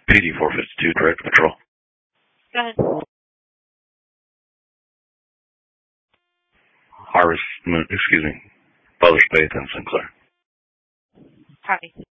PD 452, direct patrol. Go ahead. Harvest Moon, Butler's Bay and Sinclair. Copy.